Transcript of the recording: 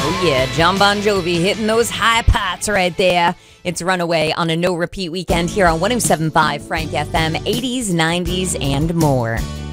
Oh yeah, John Bon Jovi hitting those high pots right there. It's Runaway on a no-repeat weekend here on 107.5 Frank FM, 80s, 90s, and more.